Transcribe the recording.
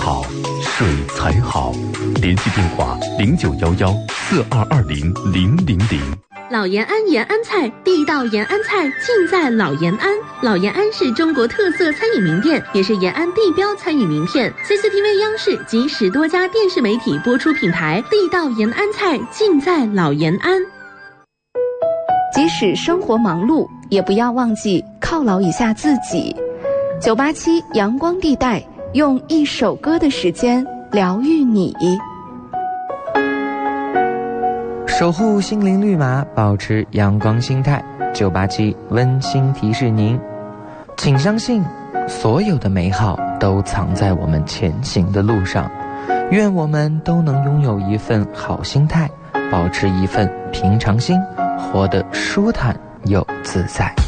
好，水才好。联系电话0911422000。 老延安延安菜，地道延安菜尽在老延安。老延安是中国特色餐饮名店，也是延安地标餐饮名片。CCTV 央视及10多家电视媒体播出品牌，地道延安菜尽在老延安。 即使生活忙碌，也不要忘记犒劳一下自己。987阳光地带，用一首歌的时间疗愈你。 守护心灵绿码，保持阳光心态。987温馨提示您，请相信，所有的美好都藏在我们前行的路上。愿我们都能拥有一份好心态，保持一份平常心，活得舒坦又自在。